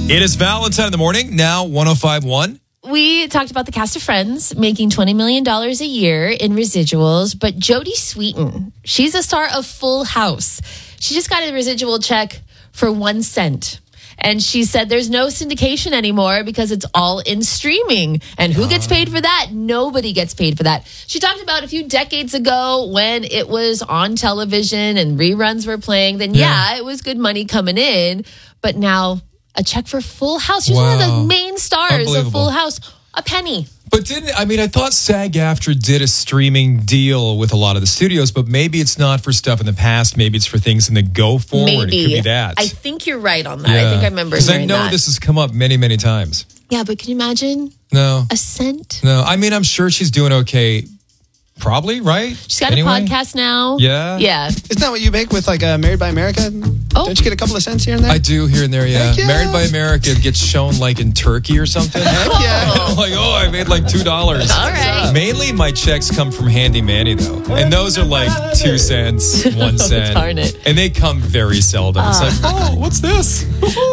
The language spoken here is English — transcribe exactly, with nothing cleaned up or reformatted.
It is Valentine in the morning, now one oh five point one. We talked about the cast of Friends making twenty million dollars a year in residuals, but Jodie Sweetin, she's a star of Full House. She just got a residual check for one cent. And she said there's no syndication anymore because it's all in streaming. And who gets paid for that? Nobody gets paid for that. She talked about a few decades ago when it was on television and reruns were playing. Then, yeah, yeah it was good money coming in. But now a check for Full House. She's wow. one of the main stars of Full House. A penny. But didn't, I mean, I thought SAG-AFTRA did a streaming deal with a lot of the studios, but maybe it's not for stuff in the past. Maybe it's for things in the go forward. Maybe. It could be that. I think you're right on that. Yeah. I think I remember hearing that. Because I know this has come up many, many times. Yeah, but can you imagine? No. A cent? No. I mean, I'm sure she's doing okay. Probably, right? She's got anyway. a podcast now. Yeah. Yeah. Isn't that what you make with like uh, Married by America? Oh. Don't you get a couple of cents here and there? I do here and there, yeah. yeah. Married by America gets shown like in Turkey or something. Heck yeah. Like, oh, I made like two dollars. All right. Mainly my checks come from Handy Manny, though. And those are like two cents, one cent. Darn it. And they come very seldom. Uh. It's like, oh, what's this?